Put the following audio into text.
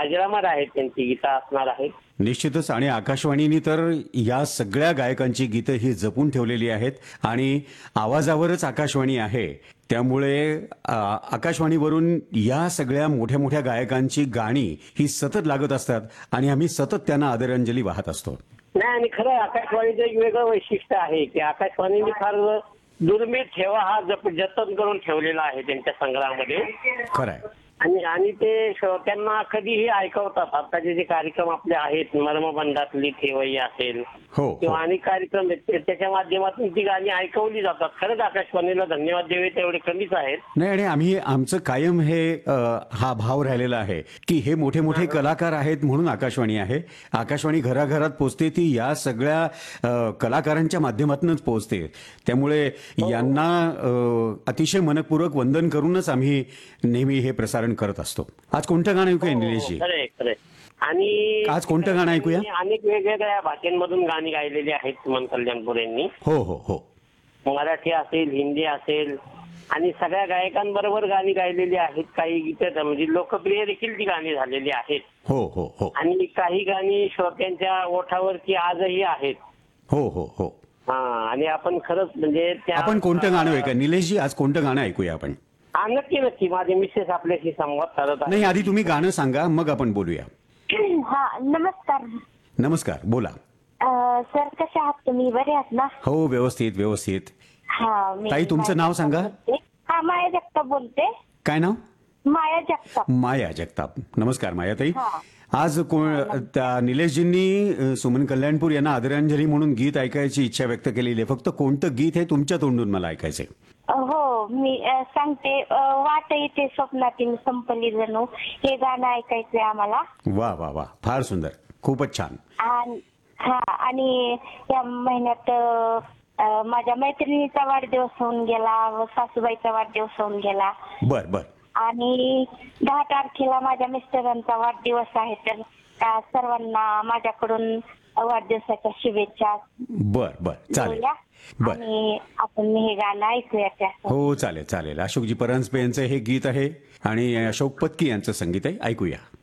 अजरामर आहेत, त्यांची गीतं असणार आहेत. निश्चितच. आणि आकाशवाणीने तर या सगळ्या गायकांची गीतं ही जपून ठेवलेली आहेत आणि आवाजावरच आकाशवाणी आहे. त्यामुळे आकाशवाणीवरून या सगळ्या मोठ्या मोठ्या गायकांची गाणी ही सतत लागत असतात आणि आम्ही सतत त्यांना आदरांजली वाहत असतो. नाही, आणि खरं आकाशवाणीचं एक वेगळं वैशिष्ट्य आहे की आकाशवाणीने फार दुर्मिळ ठेवा हा जतन करून ठेवलेला आहे त्यांच्या संग्रहामध्ये. खरंय. आणि ते श्रोत्यांना कधीही ऐकवतात. आताचे जे कार्यक्रम आपले आहेत, मर्मबंधातली ठेवई असेल हो, किंवा अनेक कार्यक्रम आहेत, त्याच्या माध्यमातून ती गाणी ऐकवली जातात. खरंच आकाशवाणीला धन्यवाद द्यावे तेवढे कमीच आहेत. नाही, आणि आम्ही आमचं कायम हे हा भाव राहिलेला आहे की हे मोठे मोठे कलाकार आहेत म्हणून आकाशवाणी आहे. आकाशवाणी घराघरात पोचते, ती या सगळ्या कलाकारांच्या माध्यमातूनच पोचते. त्यामुळे यांना अतिशय मनपूर्वक वंदन करूनच आम्ही नेहमी हे प्रसारण करत असतो. आज कोणतं गाणं ऐकूया निलेशजी? खरंय खरंय. आणि आज कोणतं गाणं ऐकूया? अनेक वेगवेगळ्या भाषांमधून गाणी गायलेली आहेत सुमन कल्याणपूर यांनी. हो हो हो. मराठी असेल, हिंदी असेल, आणि सगळ्या गायकांबरोबर गाणी गायलेली आहेत. काही गीतं म्हणजे लोकप्रिय देखील ती गाणी झालेली आहेत. हो हो हो. आणि काही गाणी श्रोत्यांच्या ओठावरती आजही आहेत. हो हो हो. आणि आपण खरंच म्हणजे आपण कोणतं गाणं ऐकूया निलेशजी? आज कोणतं गाणं ऐकूया आपण? नक्की नक्की. माझे मिसेस आपल्याशी संवाद साधत आहे. नाही, आधी तुम्ही गाणं सांगा, मग आपण बोलूया. हा, नमस्कार. नमस्कार, बोला. सर, कसे आहात तुम्ही? बरे आहात ना? हो, व्यवस्थित व्यवस्थित. हा, ताई, तुमचं नाव सांगा. हा, माया जगताप बोलते. काय नाव? माया जगताप. माया जगताप. नमस्कार मायाताई. हा. आज त्या निलेशजींनी सुमन कल्याणपूर यांना आदरांजली म्हणून गीत ऐकायची इच्छा व्यक्त केलेली आहे. फक्त कोणतं गीत हे तुमच्या तोंडून मला ऐकायचंय. हो, मी सांगते. वाट येते स्वप्नातील संपली जणू, हे गाणं ऐकायचंय आम्हाला. वा वा वा, फार सुंदर, खूपच छान. आणि या महिन्यात माझ्या मैत्रिणीचा वाढदिवस होऊन गेला व सासूबाईचा वाढदिवस होऊन गेला. बर बर. आणि 10 तारखेला माझ्या मिस्टरांचा वाढदिवस आहे. तर सर्वांना माझ्याकडून वाढदिवसाच्या शुभेच्छा. बर बर, चालेल. बर. आणि आपण हे गाणं ऐकूया. हो, चालेल चालेल. अशोकजी परांजपे यांचं हे गीत आहे आणि अशोक पत्की यांचं संगीत आहे. ऐकूया.